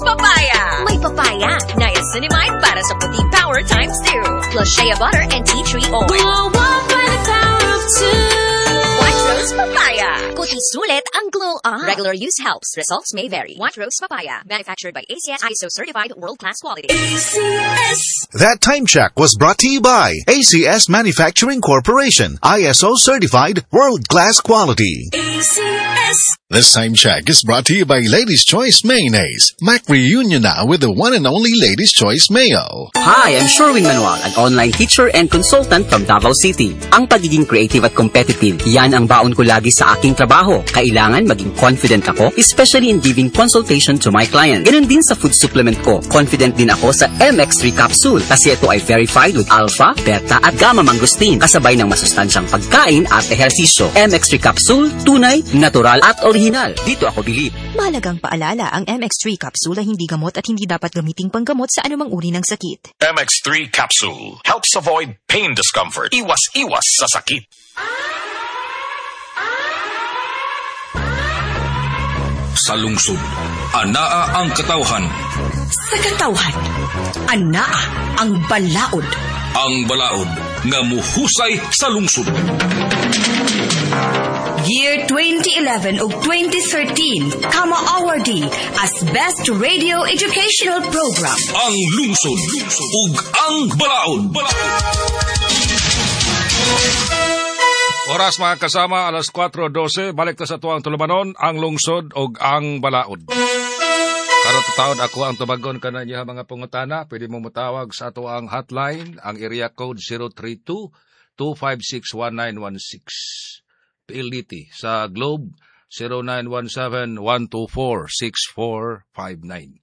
Papaya! May papaya, niacinamide para sa puti power times 2, plus shea butter and tea tree oil. Glow up by the power of 2. White Rose Papaya. Puti sulit ang glow up. Regular use helps. Results may vary. White Rose Papaya. Manufactured by ACS ISO certified world-class quality. ACS. That time check was brought to you by ACS Manufacturing Corporation, ISO certified world-class quality. ACS. This time check is brought to you by Ladies' Choice Mayonnaise. Mac reunion now with the one and only Ladies' Choice Mayo. Hi, I'm Sherwin Manuel, an online teacher and consultant from Davao City. Ang pagiging creative at competitive, yan ang baon ko lagi sa aking trabaho. Kailangan maging confident ako, especially in giving consultation to my client. Ganun din sa food supplement ko. Confident din ako sa MX3 capsule kasi ito ay verified with alpha, beta at gamma mangosteen kasabay ng masustansyang pagkain at ehersisyo. MX3 capsule, tunay, natural at original. Dito ako bilib. Mahalagang paalala, ang MX3 capsule ay hindi gamot at hindi dapat gamiting panggamot sa anumang uri ng sakit. MX3 capsule helps avoid pain discomfort. Iwas-iwas sa sakit. Sa lungsod, anaa ang katawhan. Sa katawhan, anaa ang balaod. Ang balaod nga muhusay sa lungsod. Year 2011 ug 2013, Kama awardee as Best Radio Educational Program. Ang lungsod ug ang balaod. Oras mga kasama, alas 4:12, balik na sa tuwang tulumanon, ang lungsod o ang balaod. Karong taon ako ang tubagon ka na niya mga pangutana, pwede mo matawag sa ato ang hotline, ang area code 032-256-1916. PLDT sa Globe 0917-124-6459.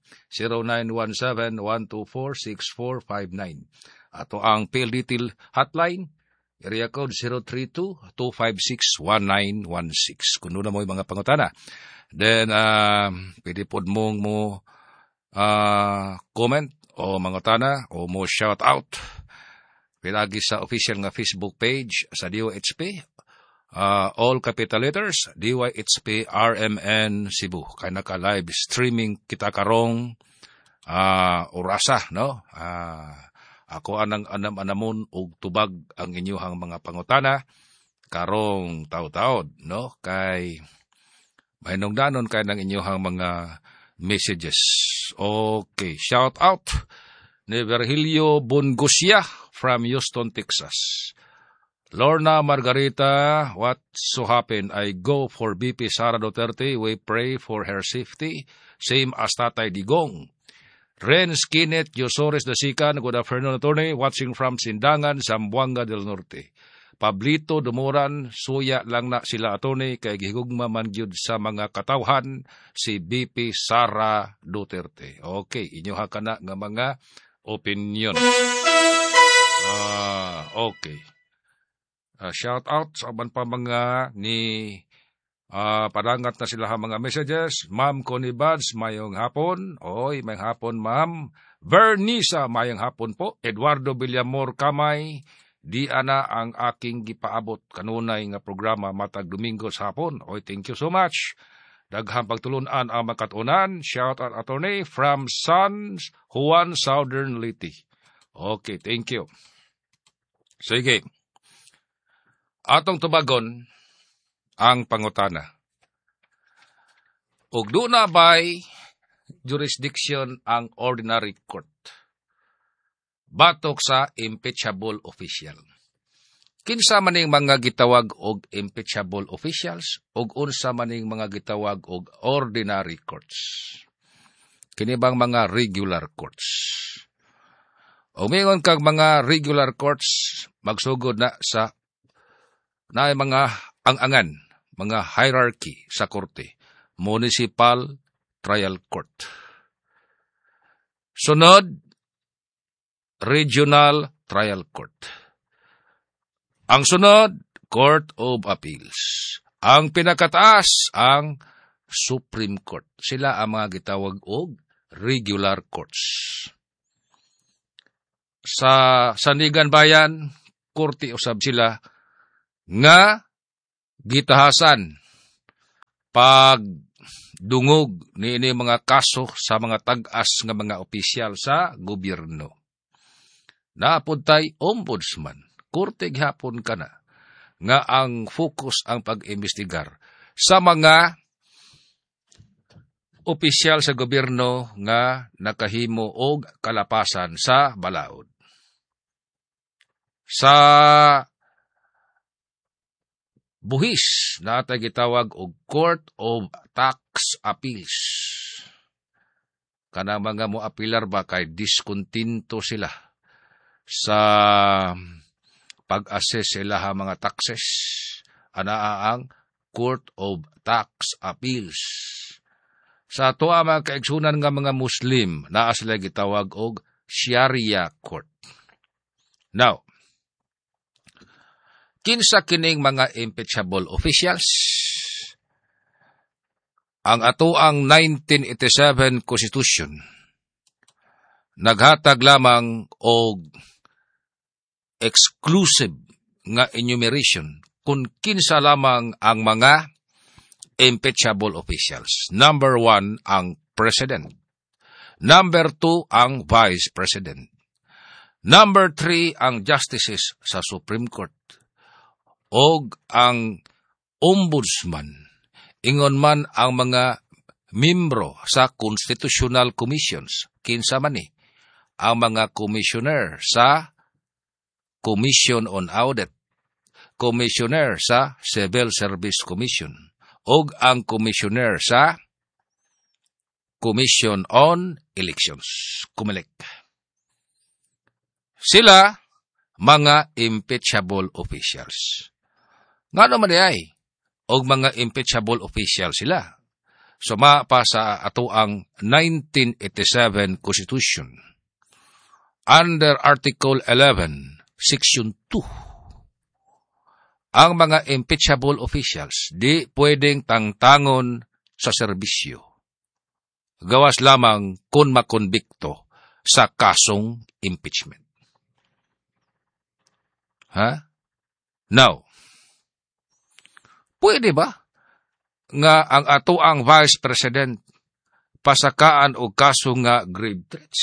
0917-124-6459. Ato ang PLDT hotline, area code 032-256-1916. Kuno na mo yung mga pangutana. Then, pwede po mong comment o mangutana o mo shout out. Pilagi sa official nga Facebook page sa DOHP. All capital letters, DYHP RMN Cebu. Kaya naka-live streaming kita karong orasa, no? Ako anang anamon og tubag ang inyuhang mga pangutana karong taw-taod, no? Kay mahinungdanon kay ng inyuhang mga messages. Okay, shout out ni Virgilio Bongosia from Houston, Texas. Lorna Margarita, what so happened? I go for BP Sara Duterte. We pray for her safety. Same as Tatay Digong. Renz Kenneth Yosores Dasican, good afternoon, attorney. Watching from Sindangan, Zamboanga del Norte. Pablito Dumuran, suya lang na sila, attorney, kay gihugma man gyud sa mga katawhan si BP Sara Duterte. Okay, inyoha ka na nga mga opinion. Okay. Shout out sa aban pa mga ni padangat na sila mga messages. Ma'am Connie Bads, mayong hapon. Oy, mayong hapon, ma'am. Vernisa, mayong hapon po. Eduardo Villamor Kamay, di ana ang aking gipaabot kanunay nga programa matag Domingo sa hapon. Oy, thank you so much. Daghang pagtulunan ang makatunan. Shout out, attorney, from San Juan, Southern Leyte. Okay, thank you. Sige. Atong tubagon ang pangutana. Ug duna bay jurisdiction ang ordinary court batok sa impeachable official. Kinsa maning mga gitawag og impeachable officials ug unsa maning mga gitawag og ordinary courts? Kini bang mga regular courts? O mingon kag mga regular courts magsugod na sa na mga ang-angan, mga hierarchy sa korte. Municipal Trial Court. Sunod, Regional Trial Court. Ang sunod, Court of Appeals. Ang pinakataas, ang Supreme Court. Sila ang mga gitawag og regular courts. Sa Sandigan Bayan, korte usab sila nga gitahasan pag dungog niini mga kaso sa mga tag-as nga mga opisyal sa gobyerno. Napuntay ombudsman, korte gihapon kana nga ang focus ang pag-imbestigar sa mga opisyal sa gobyerno nga nakahimo og kalapasan sa balaod. Sa buhis natay gitawag og Court of Tax Appeals. Kanang mga moapilar ba kay diskontinto sila sa pag-assess sila ha mga taxes. Anaa ang Court of Tax Appeals. Sa ato mga kaigsunan nga mga Muslim, naa sila gitawag og Sharia Court. Now, kinsa kining mga impeachable officials? Ang ato ang 1987 Constitution naghatag lamang og exclusive nga enumeration kung kinsa lamang ang mga impeachable officials. Number 1, ang President. Number 2, ang Vice President. Number 3, ang Justices sa Supreme Court. Og ang Ombudsman. Ingon man ang mga membro sa Constitutional Commissions. Kinsa man ni? Ang mga commissioner sa Commission on Audit. Commissioner sa Civil Service Commission. Og ang commissioner sa Commission on Elections, COMELEC. Sila, mga impeachable officials. Nga naman ay, og mga impeachable officials sila. Suma pa sa ato ang 1987 Constitution. Under Article 11, Section 2. Ang mga impeachable officials di pwedeng tangtangon sa serbisyo. Gawas lamang kung makonbikto sa kasong impeachment. Ha? Now, pwede ba nga ang ato ang Vice President pasakaan og kaso nga grave threats?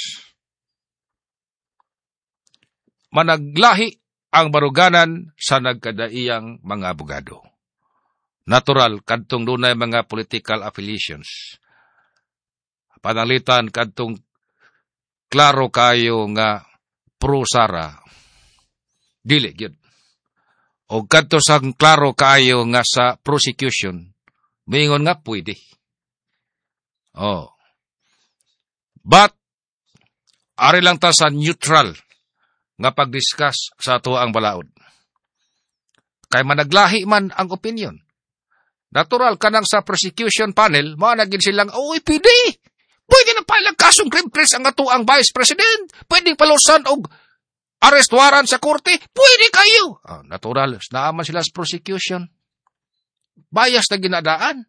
Managlahi ang baruganan sa nagkadaiyang mga abogado. Natural, kadtong dunay mga political affiliations. Panalitan kadtong klaro kayo nga pro-Sara. Dili, yun. O kadto sa klaro kayo nga sa prosecution, maingon nga pwede. Oh. But, ari lang ta sa neutral nga pag-discuss sa ato ang balaod. Kay managlahi man ang opinion. Natural, kanang sa prosecution panel, managin silang, oy, pwede. Pwede na palang kasong grave threats ang ato ang Vice President. Pwede palusan og arrest warrant sa korte. Pwede kayo. Natural, naaman sila sa prosecution. Bias na ginadaan.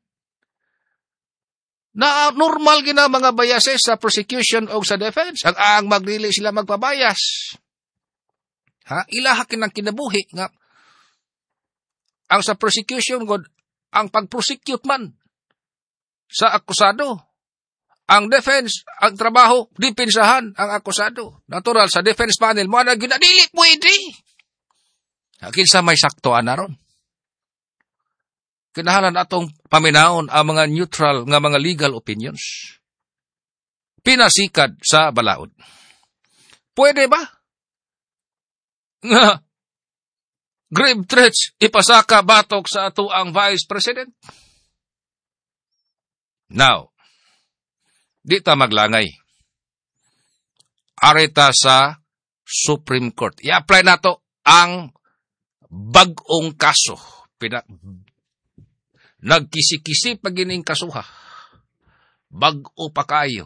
Na normal gina mga biases sa prosecution o sa defense. Ang magdili sila magpabayas. Ha? Ilahakin ang kinabuhi nga ang sa prosecution god ang pag-prosecute man sa akusado. Ang defense, ang trabaho, dipinsahan ang akusado. Natural, sa defense panel, mo na ginadili, pwede. Kinsa may saktoan na ron. Kinahalan atong paminaon ang mga neutral nga mga legal opinions. Pinasikad sa balaod. Pwede ba? Nga, grave threats, ipasaka batok sa ato ang Vice President? Now, di ta maglangay. Areta sa Supreme Court. I-apply na to ang bag-ong kaso. Nagkisi-kisi pag ining kasuha. Bag-o pa kayo.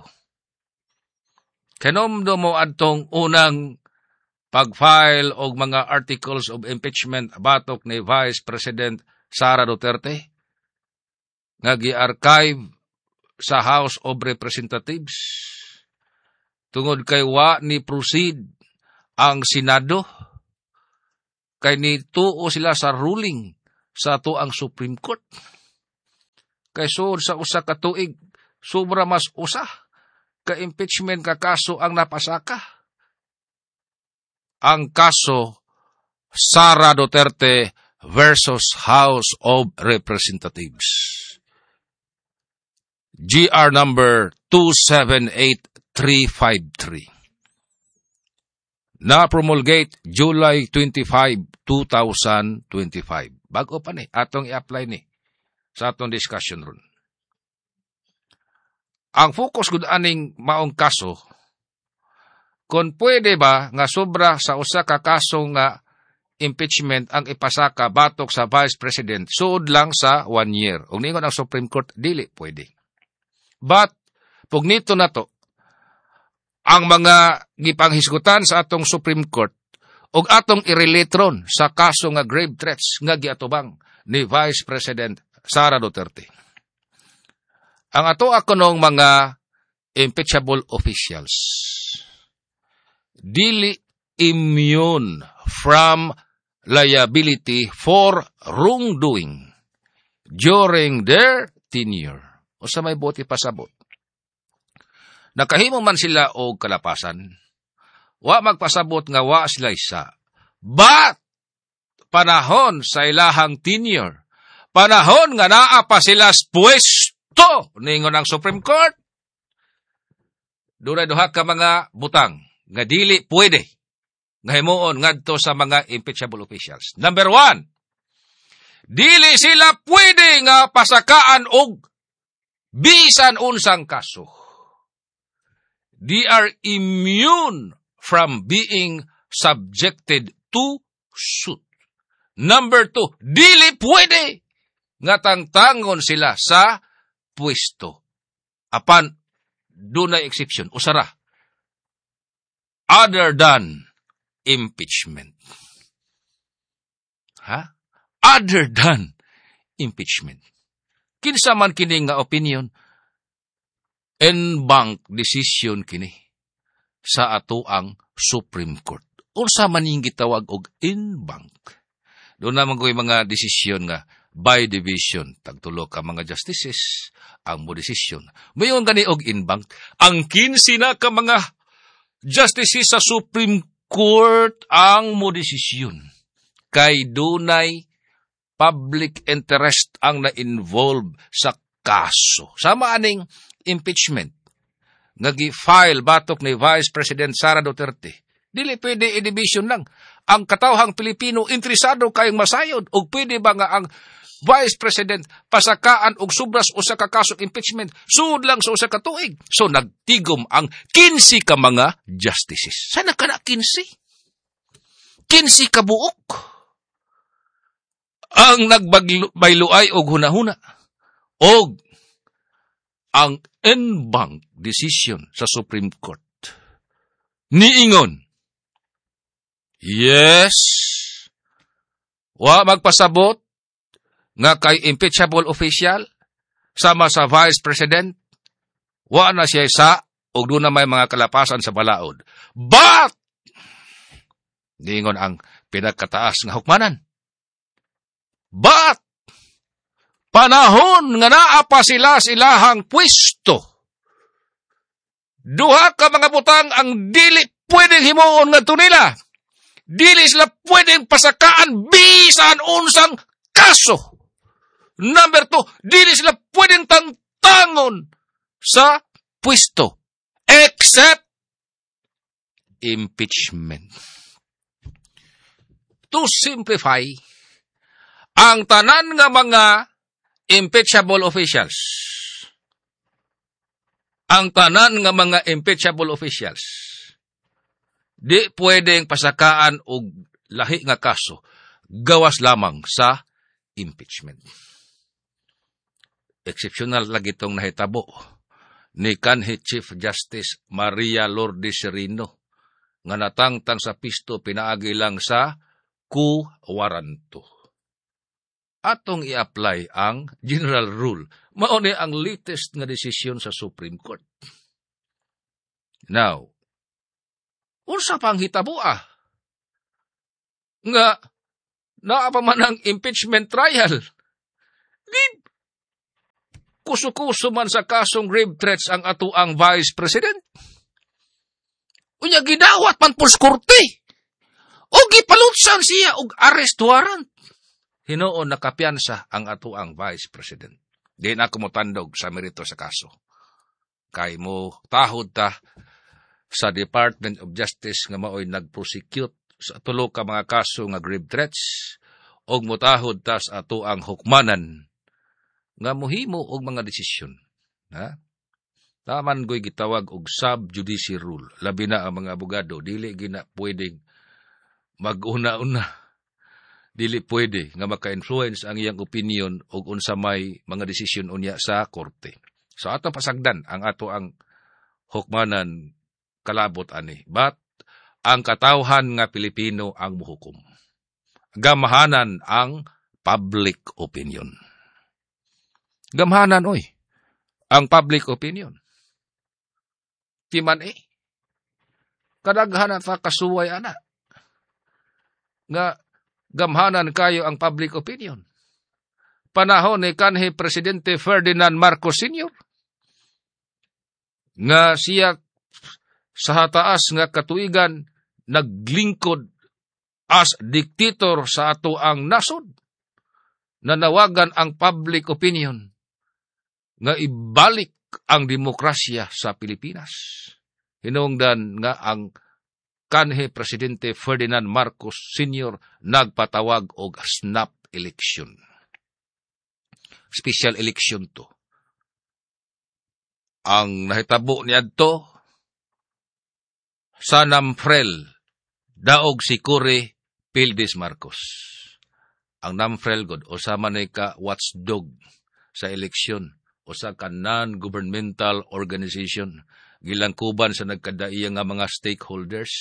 Kanomdo mo adtong unang pag-file og mga articles of impeachment batok ni Vice President Sara Duterte nga gi-archive sa House of Representatives tungod kay wa ni proceed ang Senado kay nituo sila sa ruling sa ato ang Supreme Court. kay suod sa usa ka tuig sobra mas usa ka impeachment ka kaso ang napasaka. Ang kaso Sara Duterte versus House of Representatives. GR number 278353. Na-promulgate July 25, 2025. Bago pa ni, atong i-apply ni sa atong discussion ron. Ang focus gud aning maong kaso, kung pwede ba nga sobra sa usa ka kaso nga impeachment ang ipasaka batok sa Vice President suod lang sa 1 year. Ug ningon ang Supreme Court, dili pwede. But, pugnito na to, ang mga gipanghisgutan sa atong Supreme Court ug atong irelatron sa kaso nga grave threats nga giatubang ni Vice President Sara Duterte. Ang ato akonong mga impeachable officials dili immune from liability for wrongdoing during their tenure. O sa may buti pasabot. Nakahimo man sila og kalapasan, wa magpasabot nga wa sila isa. But, panahon sa ilahang tenure, panahon nga naa pa sila sa pwesto, ningon ang Supreme Court, dunay duha ka mga butang nga dili pwede nga himuon ngadto sa mga impeachable officials. Number 1, dili sila pwede nga pasakaan og bisan unsang kaso. They are immune from being subjected to suit. Number 2, dili pwede nga tangtangon sila sa pwesto. Apan, dunay exception, usara. Other than impeachment. Other than impeachment. Kinsa man kini nga opinion, en bank decision kini sa ato ang Supreme Court. Unsa man ning gitawag og in bank. Doon naman ko yung mga desisyon nga by division, tagtulo ka mga justices, ang mo desisyon. Mayon gani og in bank. Ang 15 na ka mga justices sa Supreme Court ang mo desisyon. Kay dunay public interest ang na-involve sa kaso. Sama aning impeachment nga gi-file batok ni Vice President Sara Duterte. Dili pwede i-division lang. Ang katawhang Pilipino interesado kayong masayod o pwede ba nga ang Vice President pasakaan og subras usa ka kaso impeachment sud lang sa usa ka tuig. So nagtigom ang 15 ka mga justices. Sana ka na 15? 15 ka buok ang nagbayluay og hunahuna og ang en bank decision sa Supreme Court niingon, yes, wa magpasabot nga kay impeachable official sama sa Vice President, wa na siya isa og doon na may mga kalapasan sa balaod. But, niingon ang pinagkataas nga hukmanan. But, panahon nga naa pa sila sa ilahang pwesto, duha ka mga butang ang dili pwedeng himuon nga nila. Dili sila pwedeng pasakaan bisan unsang kaso. Number 2, dili sila pwedeng tangtangon sa pwesto except impeachment. To simplify, ang tanan nga mga impeachable officials, di pwedeng pasakaan og lahi nga kaso, gawas lamang sa impeachment. Exceptional lagi itong nahitabo ni kanhi Chief Justice Maria Lourdes Serino nga natangtang sa pisto pinaagi lang sa ku-waranto. Atong i-apply ang general rule. Mauni ang latest nga desisyon sa Supreme Court. Now, unsa pang hitabo nga naa pa man ang impeachment trial. kuso-kuso man sa kasong grave threats ang ato ang Vice President. Unya gidawat man pos korte. O gipalutsan siya og arrest warrant. Hinuon nakapiyansa ang ato ang Vice President. Di na kumutandog sa merito sa kaso. Kay mo tahod ta sa Department of Justice nga maoy nag-prosecute sa tulo ka mga kaso nga grave threats og mutahod ta sa ato ang hukmanan nga mohimo og mga desisyon. Ha? Taman ko'y gitawag og sub-judice rule. Labi na ang mga abogado, dili gina pwedeng mag-una-una. Dili pwede nga maka-influence ang iyang opinion og unsa may mga desisyon unya sa korte. So ato pasagdan ang ato ang hukmanan kalabot ani. But ang katawhan nga Pilipino ang muhukom. Gamhanan ang public opinion. Gamhanan oy ang public opinion. Timan kadaghanan ta kasuway ana nga gamhanan kayo ang public opinion. Panahon ni kanhi Presidente Ferdinand Marcos Sr. nga siya sa hataas nga katuigan naglingkod as diktator sa ato ang nasod. Nanawagan ang public opinion nga ibalik ang demokrasya sa Pilipinas. Hinungdan nga ang kanhi Presidente Ferdinand Marcos Sr. nagpatawag og snap election. Special election to. Ang nahitabo niadto sa Namfrel daog si Cory Pildes Marcos. Ang Namfrel god o sa manay ka watchdog sa eleksyon o sa non-governmental organization gilangkuban sa nagkadaiya nga mga stakeholders.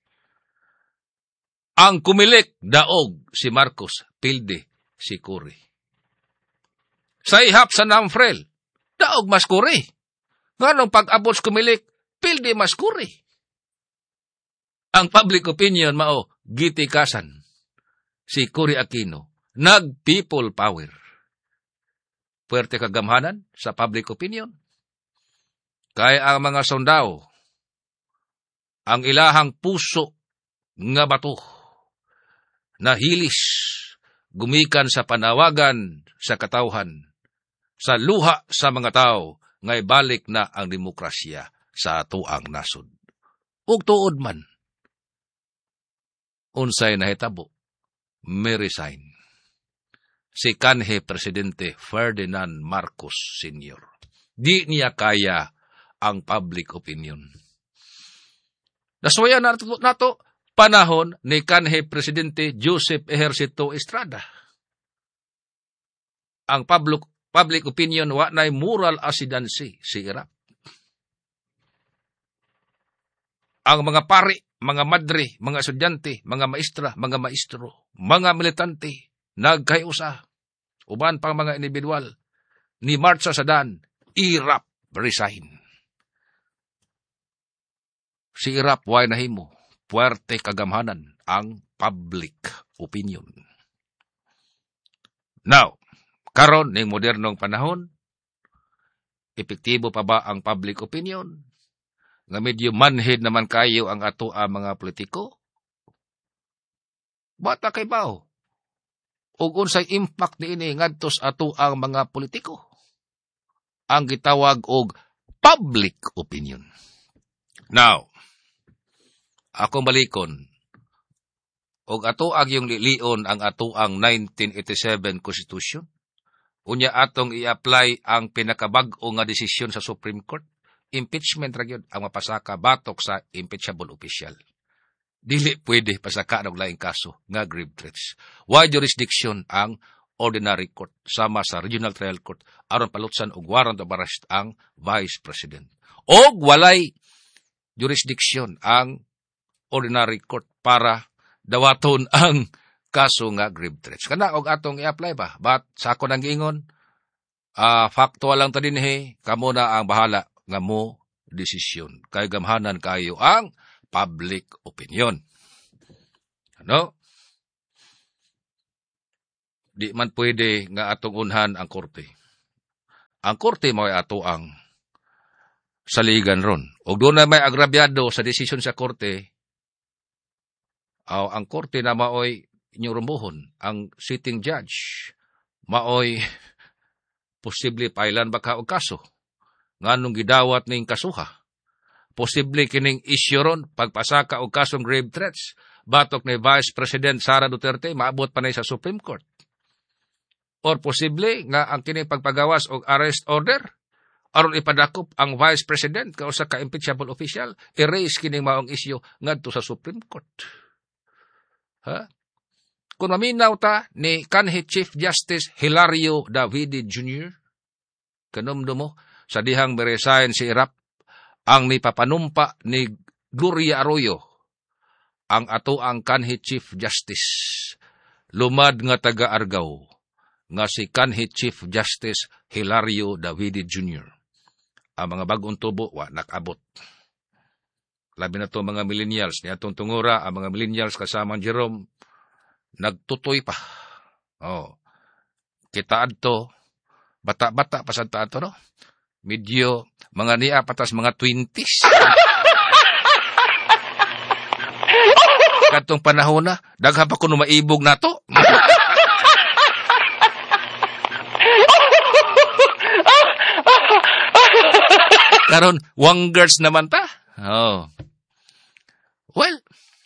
Ang kumilik daog si Marcos, Pilde si Cory. Sa ihap sa Namfrel, daog mas Cory. Nganong pag-abot kumilik, Pilde mas Cory. Ang public opinion mao gitikasan si Cory Aquino, nag-people power. Puwerte kagamhanan sa public opinion. Kaya ang mga sondao, ang ilahang puso nga bato, nahilis, gumikan sa panawagan sa katawhan, sa luha sa mga tao, ngay balik na ang demokrasya sa atuang nasod. Ug tuod man, unsay nahitabo, may resign. Si kanhi Presidente Ferdinand Marcos Sr. Di niya kaya ang public opinion. Naswaya nato panahon ni kanhi Presidente Joseph Ejercito Estrada. Ang public opinion wa nay moral ascendancy si Iraq. Ang mga pari, mga madre, mga estudyante, mga maestra, mga maestro, mga militante, nagkayusa, uban pang mga individual, ni Marcha Sadan, Iraq resign. Si Iraq way nahimo, puwerte kagamhanan ang public opinion. Now, karon ning modernong panahon, epektibo pa ba ang public opinion? Nga medyo manhid naman kayo ang ato mga politiko? Bata kay bao? Ug unsay impact niini ngadto sa ato ang mga politiko? Ang gitawag og public opinion. Now, akong balikon, og ato yung lilion ang ato ang 1987 Constitution. Unya atong i-apply ang pinakabag-o nga desisyon sa Supreme Court. Impeachment ra gyud ang mapasaka batok sa impeachable official. Dili pwede pasaka og laing kaso nga grave threats. Why jurisdiction ang ordinary court sama sa regional trial court aron palutsan og warrant of arrest ang vice president. Og walay jurisdiction ang ordinary court para dawaton ang kaso nga grave threats. Kana og atong i-apply ba? But sa ako nang giingon, factual lang ta dinhi, kamo na ang bahala nga mo desisyon. Kay gamhanan kayo ang public opinion. Ano? Di man pwede nga atong unhan ang korte. Ang korte mo ay ato ang saligan ron. O doon na may agrabyado sa desisyon sa korte, ang korte na maoy inyong rumbuhon, ang sitting judge, maoy posible pailan baka og kaso. Nganong gidawat ning kasuha. Posible kining issue ron, pagpasaka og kasong grave threats, batok ni Vice President Sara Duterte, maabot pa na sa Supreme Court. Or posible nga ang kining pagpagawas og arrest order, aron ipadakop ang Vice President kausa ka impeachable official, erase kining maong issue ngadto sa Supreme Court. Ha? Kung maminaw ta ni kanhi Chief Justice Hilario Davide Jr., kanumdo mo, sa dihang meresign si Irap, ang nipapanumpa ni Gloria Arroyo, ang ato ang kanhi Chief Justice, lumad nga taga-Argao, nga si kanhi Chief Justice Hilario Davide Jr. Ang mga bagong tubo, nakabot. Labi na to mga millennials, niya itong tungura, ang mga millennials kasamang Jerome, nagtutoy pa. Kita adto, bata-bata pa sa tato, no? Medyo, mga niya patas mga 20s. Katong panahon na, daghan pa ko maibog na to. Karon, wangers naman ta. Well,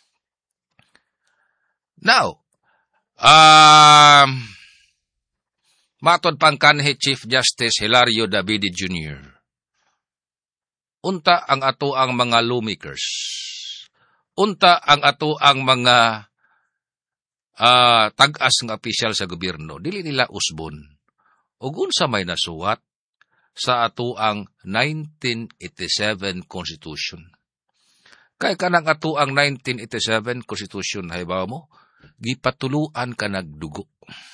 now, matod pang kanhi Chief Justice Hilario Davide Jr. Unta ang ato ang mga lawmakers. Unta ang ato ang mga tag-as ng opisyal sa gobyerno. Dili nila usbon. Ug unsa may nasuwat sa ato ang 1987 Constitution. Kay kanang ato ang 1987 Constitution, haybaw mo, gipatuluan ka nagdugo.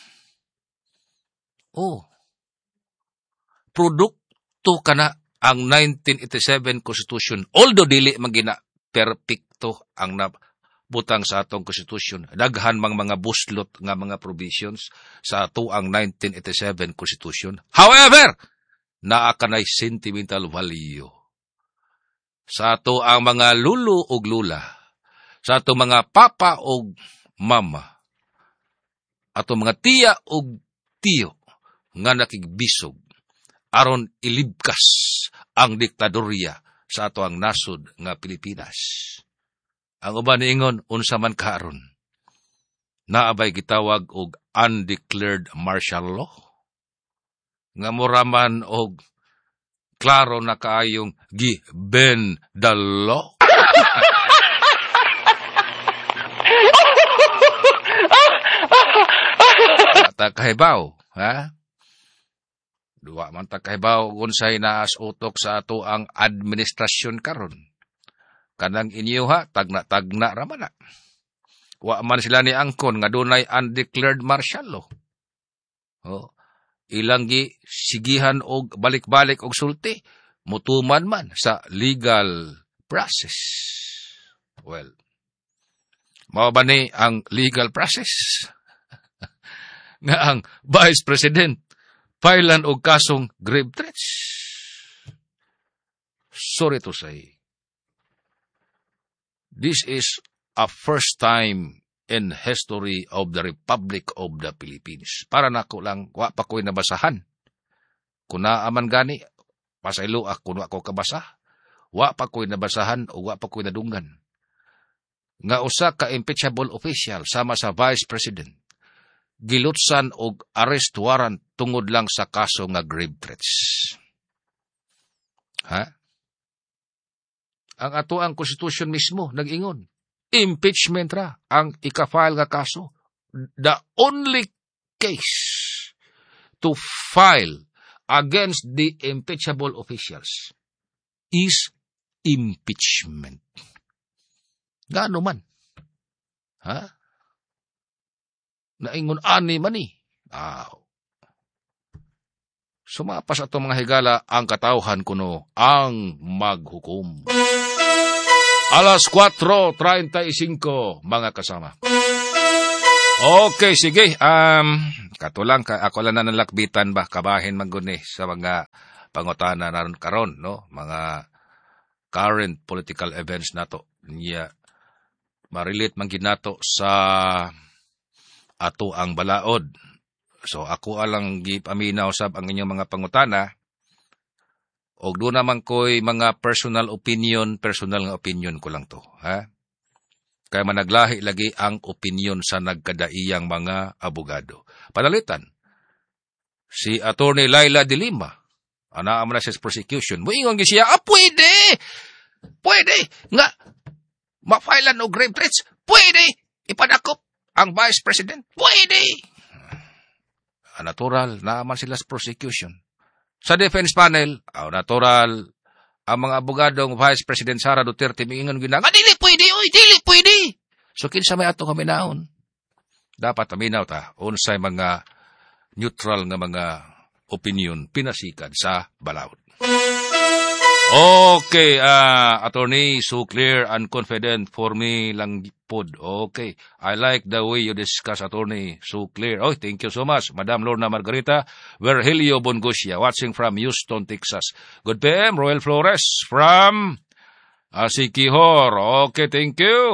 Produkto ka na ang 1987 Constitution. Although dili magina perpekto ang nabutang sa atong Constitution. Daghan mga buslot nga mga provisions sa ato ang 1987 Constitution. However, naa kanay sentimental value sa ato ang mga lulu ug lula, sa ato mga papa ug mama, ato mga tiya ug tiyo nga nakigbisog aron ilibkas ang diktadorya sa ato ang nasod nga Pilipinas. Ang uban niingon unsa man karon, naabay gitawag og undeclared martial law nga moraman og klaro na kaayong giben the law. Takahibaw, ha? Duwa man takahibaw unsay naas utok sa ato ang administrasyon karon. Kanang inyo ha, tagna-tagna raman na. Wa man sila ni angkon nga dunay undeclared martial law. Ilang gi sigihan og balik-balik og sulti, mutuman man sa legal process. Well, mao ba ni ang legal process? Nga ang Vice President pailan og kasong grave threats. Sorry to say, this is a first time in history of the Republic of the Philippines. Para nako lang, wa pa ko'y nabasahan. Kung naaman gani, pasaylo kung wa ko kabasa, wa pa ko'y nabasahan o wa pa ko'y nadunggan. Nga usa ka impeachable official sama sa Vice President, gilutsan og arrest warrant tungod lang sa kaso nga grave threats. Ha? Ang ato ang Constitution mismo nag-ingon, impeachment ra ang ika-file nga kaso. The only case to file against the impeachable officials is impeachment. Gaano man? Ha? Naingon ani man ni. Sumapas ato mga higala ang katawhan kuno ang maghukom. Alas 4:35 mga kasama. Okay, sige. Katulang ka ako lang na nalakbitan ba kabahin man guni sa mga pangutana naron karon, no? Mga current political events nato. Niya marilit man ginato sa ato ang balaod. So ako alang gipaminaw sab ang inyong mga pangutana. Og do naman ko'y mga personal nga opinion ko lang to, ha? Kaya managlahi lagi ang opinion sa nagkadaiyang mga abogado. Panalitan, si Attorney Laila de Lima, anaam na siya sa prosecution, muingon siya, pwede! Nga, ma-filean og grave threats, pwede! Ipadakop ang Vice President, pwede! Natural, naaman sila sa prosecution. Sa defense panel, natural, ang mga abogadong Vice President Sara Duterte miingon gina, dili pwede! So kinsa may ato kami naon. Dapat aminaw ta unsay mga neutral nga mga opinion pinasikan sa balaod. Okay, attorney, so clear and confident for me lang pod. Okay, I like the way you discuss, attorney, so clear. Oh, thank you so much, Madam Lorna Margarita Virgilio Bongosia, watching from Houston, Texas. Good PM, Royal Flores from Sikihor. Okay, thank you.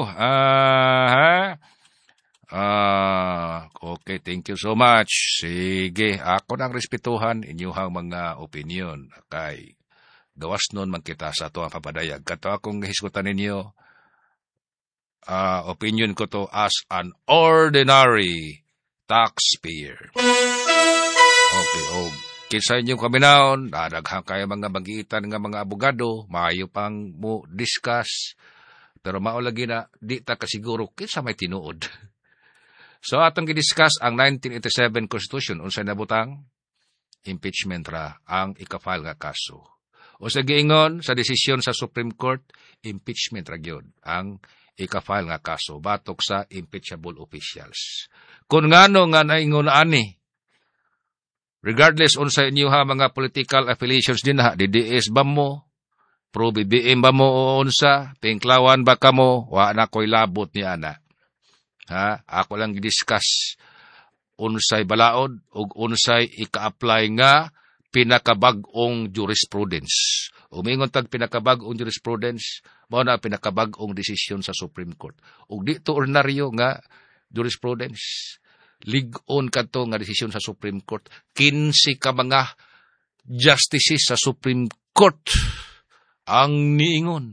Okay, thank you so much. Sige, ako nang respetuhan inyong mga opinion. Kay gawas nun man kita sa ito ang papadayag. Kato akong hiskutan ninyo, opinion ko to as an ordinary taxpayer. Okay, kinsa inyong kaminaon, dadaghang kayo mga bagitan nga mga abogado, maayo pang mo discuss, pero maulagi na, di ta kasiguro, kinsa may tinuod. So, atong gidiscuss ang 1987 Constitution, unsay nabutang, impeachment ra ang ikafile nga kaso. O sa giingon, sa desisyon sa Supreme Court, impeachment ra gyud ang ikafile nga kaso, batok sa impeachable officials. Kung ngano nga naingon ani, regardless unsa inyo ha mga political affiliations din ha, DDS ba mo, pro-BBM ba mo o unsa, pinklawan ba ka mo, wa na ko'y labot ni ana. Ha? Ako lang gidiscuss unsay balaod ug unsay ika-apply nga pinakabag-ong jurisprudence. Umingon tag pinakabag-ong jurisprudence, mao na pinakabag-ong desisyon sa Supreme Court. Ug dito ordinaryo nga jurisprudence, lig-on kadto nga desisyon sa Supreme Court. 15 ka mga justices sa Supreme Court ang niingon.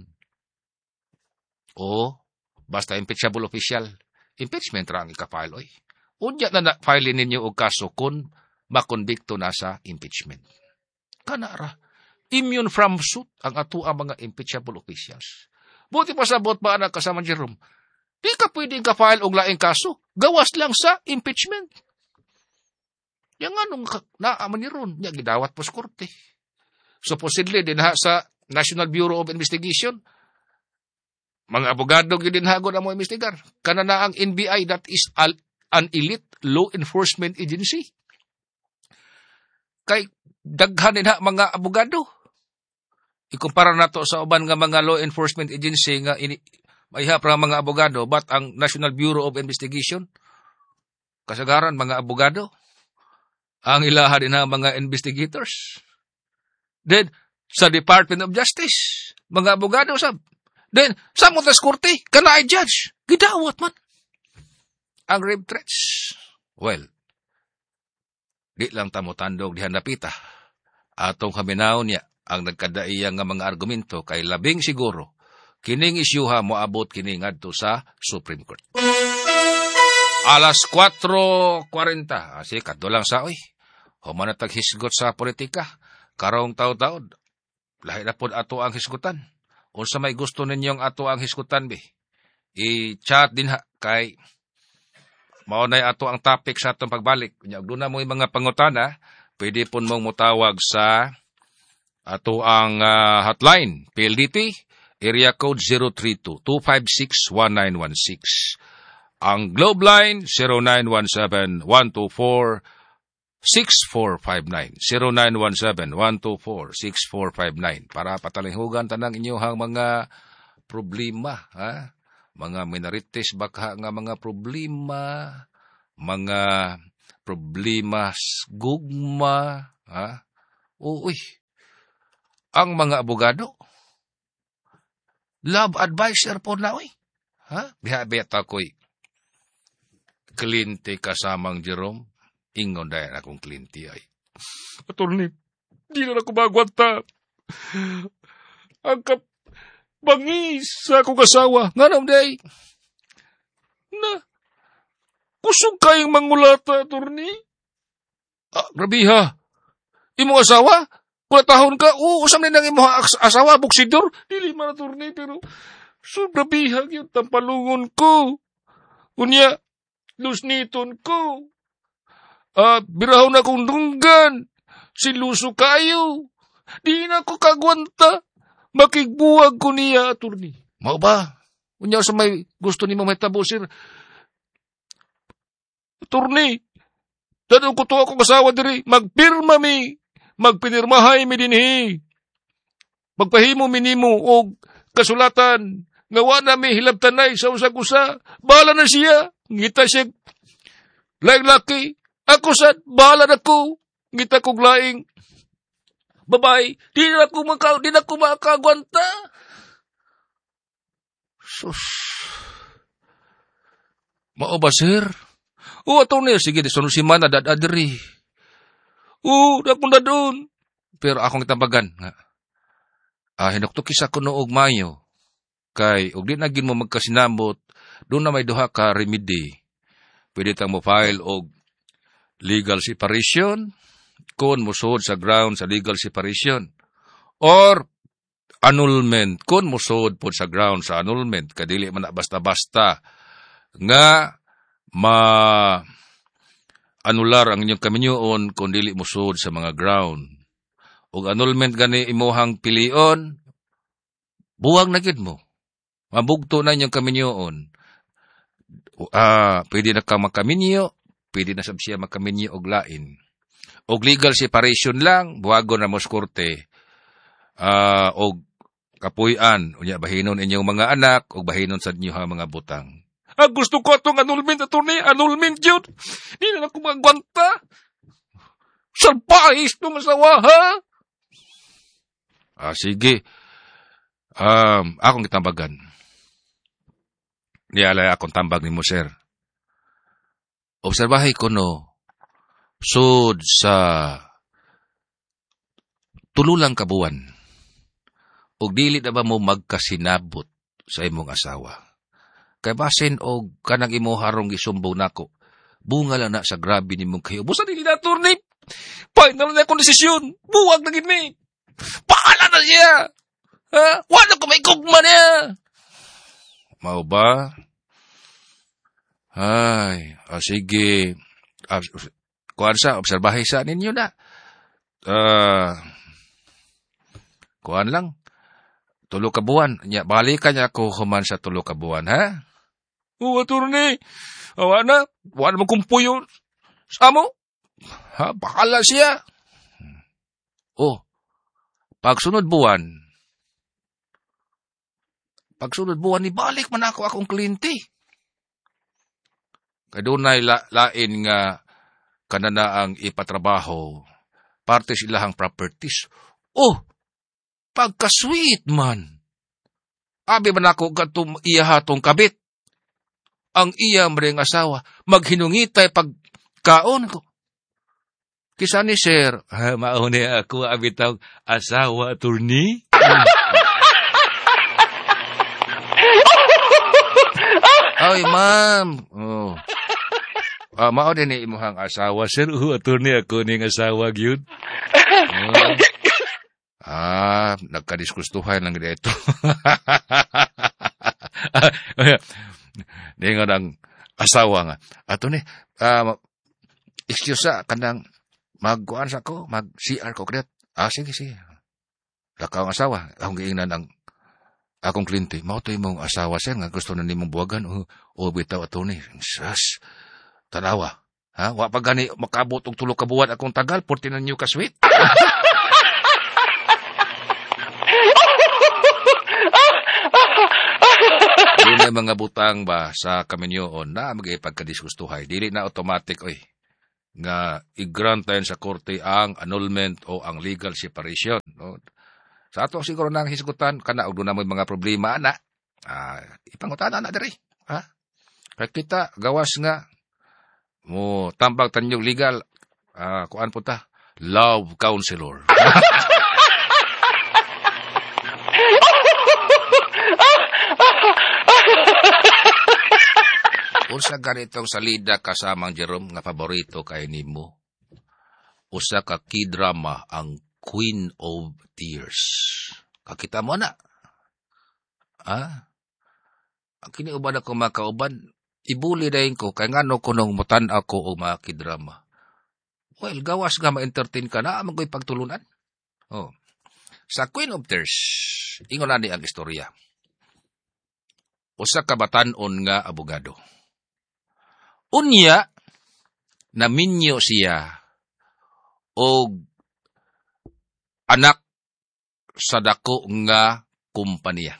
O basta impeachable official, impeachment ra ang ikafile oy. Unya na file ninyo og kaso kun makondikto na sa impeachment. Kanara, immune from suit ang ato ang mga impeachable officials. Buti pa sabot ba na kasama Jerome? Di ka pwedeng ka-file og laing kaso, gawas lang sa impeachment. Yang anong naaman ni ron, niya gidawat po sa korte. Supposedly, din ha sa National Bureau of Investigation, mga abogado din hago na mo investigar. Kanana ang NBI, that is an elite law enforcement agency. Kay daghan din ha mga abogado. Ikumpara nato sa uban nga mga law enforcement agency nga mayha para mga abogado, but ang National Bureau of Investigation, kasagaran mga abogado, ang ilaha din ha mga investigators. Then, sa Department of Justice, mga abogado sab. Then, sa Mutas Korte, kanay judge, gidawat man. Ang rape threats. Well, di lang tamutandog dihan napita. Atong kaminaw niya, ang nagkadaiyang nga mga argumento kay labing siguro, kining isyuha moabot kining ngadto sa Supreme Court. Alas 4:40. Asi kadto lang sa oy. Human na taghisgot sa politika. Karong taw-taod. Lahi na pod ato ang hisgutan. Unsa may gusto ninyong ato ang hisgutan be? I-chat din ha kay mao nay ato ang topic sa atong pagbalik. Nya ug na mo mga pangutana, pwede pun mong motawag sa ato ang hotline PLDT area code 032-256-1916. Ang Globe line 0917-124-6459. 0917-124-6459. Para patalinghugan tanang inyohang mga problema, ha? Mga minorities baka nga mga problema, mga problema, gugma, ha? Uy, ang mga abogado, love advisor po na, uy. Ha? Bihabit ako'y kliyente kasamang Jerome. Ingon dahil akong kliyente ay. Attorney, di na ako magwanta. Ang bangis sa akong kasawa. Nga naman day. Na, kusog kayong mangulata, attorney. Grabe ha. Imong asawa? Kulatahon ka? Oo, usam na nang imong asawa, buksidor. Dili man, attorney, pero sobra bihag yung tampalungon ko. Unya, lusniton ko. Birahaw na kong dunggan. Siluso kayo. Di na ko kagwanta. Makigbuwag ko niya, attorney. Mao ba? Unya sa may gusto ni Mamay Tabo, sir. Attorney, dadong ko to akong asawa diri. Magpirma mi. Magpinirmahay mi dinhi. Magpahimo minimo og kasulatan. Ngawa na mi hilabtanay sa usag-usa. Bahala na siya. Ngita siya. Laing laki. Ako sad, bahala na ko. Ngita kong laing babae. Di na ko makagwanta. Sus. Mao ba, sir? Attorney, sige, disunod si Mana, dadadiri. Napunda doon. Pero akong itabagan. Hinuktukis ako noong Mayo. Kay, og di naging mo magkasinambot, doon na may duha ka remedy. Pwede tang mo file og legal separation, kung musod sa ground sa legal separation, or annulment, kung musod po sa ground sa annulment, kadili man na basta-basta, nga ma-anular ang inyong kaminyoon kung dili musod sa mga ground. Og annulment gani imuhang pilion, buwag na gid mo. Mabugto na inyong kaminyoon. Pwede na kang makaminyo, pwede na sab siya makaminyo og lain. Og legal separation lang, buwagon na mo sa korte. Og kapuy-an, unya bahinon inyong mga anak, og bahinon sa inyo mga butang. Gusto ko itong annulment, attorney, annulment yun. Di na ako magwanta. Salpahis itong asawa, ha? Sige. Akong itambagan. Niyalay akong tambag ni mo, sir. Obserbahay ko, no, sud sa tululang kabuwan, og dili na ba mo magkasinabot sa imong asawa? Kay basin og kanang imo harong gisumbaw nako, bunga lang na sa grabe nimong kayo. Busa dili na, attorney. Final na akong desisyon. Buwag na gid ni. Paala na siya. Ha? Wala ko may gugma niya. Mao ba? Ay, sige. Kuan sa, obserbahay sa ninyo na. Kuan lang. 3 ka buwan. Balikan niya ako human sa 3 ka buwan, ha? Attorney. Awa na. Wala naman kumpuyo. Samo? Ha? Bakala siya. Pagsunod buwan, ibalik man ako akong kliyente. Kaya doon na lain nga kanana ang ipatrabaho, parte silahang properties. Pagka-sweet man. Abi man ako katong iya hatong kabit. Ang iya maring asawa, maghinungitay pagkaon ko. Kisa ni sir, mauni ako abitang asawa, attorney. Ay, ma'am. Mao din ni imuhang asawa, sir. Attorney ako ning asawa gyud. Nagkadiskustuhan lang dito. Ningon ang asawa nga. Attorney, excuse sa kanang magkuan sa ko, mag-CR ko kret. Sige. Lakaw ang asawa. Akong giingnan ang akong kliyente. Mao to imong asawa, sir, nga gusto na nimong buwagan. Bitaw, attorney. Sas. Tanawa. Ha? Wa pa gani makabot og 3 ka buwan akong tagal, 14 na new ka sweet. Dili mga butang ba sa kaminyoon na magipagkadisgustuhay. Dili na automatic, oy. nga igrantayan sa korte ang annulment o ang legal separation. No? Sa ato siguro nang hisgutan, kana og na may mga problema na, ipangutana na diri. Ha? Kaya kita, gawas nga, mo tambag tanyong legal, kuan po ta, love counselor. Usa ganitong salida kasamang Jerome nga paborito kay nimo. Usa ka K-drama ang Queen of Tears. Kakita mo na. Ang kiniuban ako mga kauban, ibuli dahin ko kay ngano ko nung mutan ako o mga K-drama. Well, gawas nga ma-entertain ka na, amang ko'y pagtulunan. Oh. Sa Queen of Tears, ingon na ni ang istorya. Usa ka batan-on nga abogado. Unya, naminyo siya o anak sa dako nga kumpanya.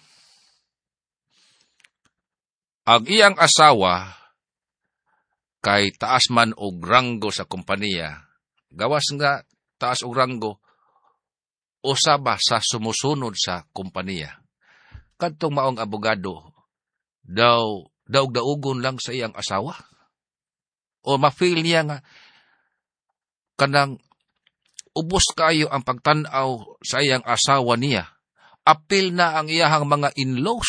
Ang iyang asawa kay taas man og ranggo sa kumpanya, gawas nga taas og ranggo, usaba sa sumusunod sa kumpanya. Kadtong maong abogado, daugon lang sa iyang asawa. O ma-feel niya nga, kanang ubos kayo ang pagtanaw sa iyang asawa niya. Apil na ang iyahang mga in-laws.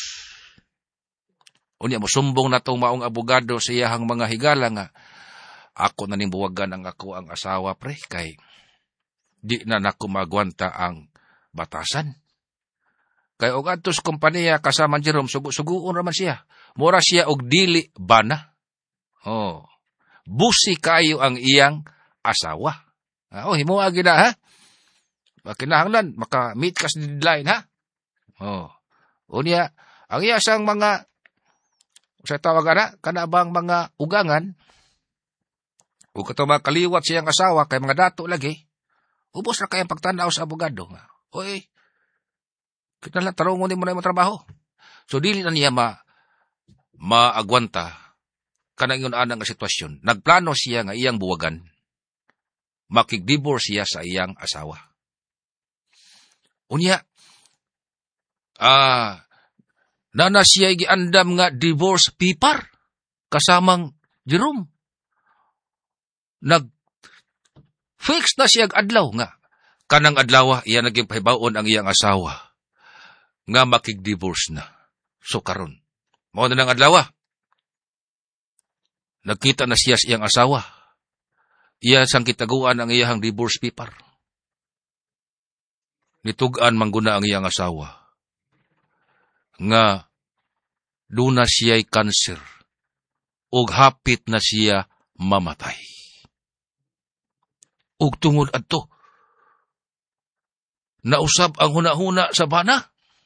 Unya mo sumbong na itong maong abogado sa iyahang mga higala nga, ako na nimbuwagan ang ako ang asawa pre, kay di na nako magwanta ang batasan. Kay og adtos kompanya kasama Jerome, sugo-sugoon raman siya. Mura siya og dili bana. Oh. Busi kayo ang iyang asawa. Himuha gina ha? Kinahanglan, maka-meet ka sa deadline ha? Unya, ang iyasang mga, sa tawagan na, kanabang mga ugangan, o kato mga kaliwat siyang asawa, kay mga dato lagi, ubos na kayang pagtanaw sa abogado. Oy, kita lang, tarungon mo na yung trabaho. So, dili na niya maagwanta kanang yun anang sitwasyon. Nagplano siya nga iyang buwagan. Makig-divorce siya sa iyang asawa. Unya, nana siya giandam nga divorce paper kasamang Jerome. Nag-fix na siya adlaw nga. Kanang adlaw, iya naging pahibaon ang iyang asawa nga makig-divorce na. So karon, mao na ng adlaw. Nagkita na siya sa iyang asawa. Iya sang kitaguan ang iyang divorce paper. Nitugan mangguna ang iyang asawa. Nga, duna siya'y cancer. Ug hapit na siya mamatay. Ug tungod adto, nausab ang huna-huna sa bana.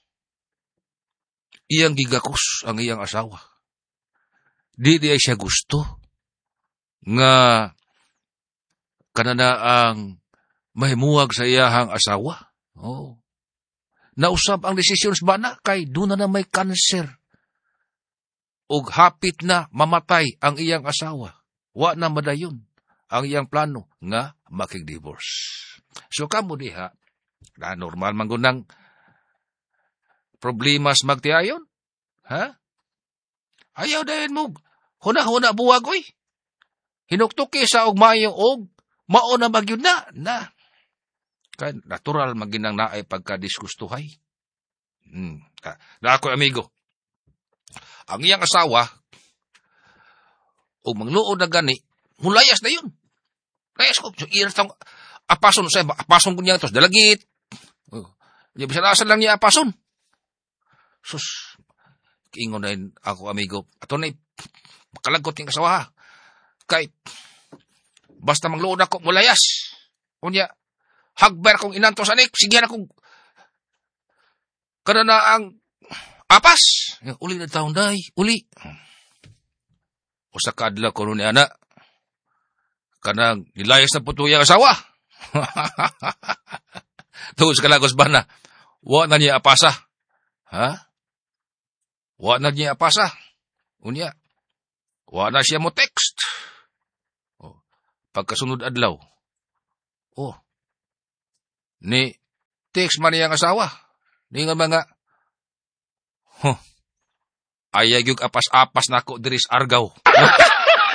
Iyang gigakos ang iyang asawa. Di siya gusto nga kanana ang mahimuwag sa iyahang asawa. Nausab ang desisyon sa bana kay doon na may cancer. Ug hapit na mamatay ang iyang asawa. Wa na madayon ang iyang plano nga makig-divorce. So kamo diha, na normal man gunang problemas magtiayon. Ha? Ayaw dayon mo. Huna-huna buwag, oy. Hinuktuki sa og mayo og mao na magyud na. Kaya natural maginang naay pagkadisgustuhay. Na ako, amigo. Ang iyang asawa, o mangluod na gani, mulayas na yun. Layas ko. So, iratang apason sa apason ko niya ito. Dalagit. Bisa-lasan lang niya apason. Sus, kiingon na yun ako, amigo. Ato na makalagot yung asawa. Kay, basta mangluod ako, mulayas. Unya, hagbar kong inantos anik, sige na kong kanana ang apas. Uli na taon day, uli. O sa kadla ko ni anak, kanang nilayas na po tuyang asawa. Tuos ka lagos ba na, wa na niya apasa. Ha? Wa na niya apasa. Unya, wa na siya mo text. pagkasunod adlaw. Oh. Ni text man niyang asawa. Ni nga mga ayagyug apas-apas nako diri sa Argao.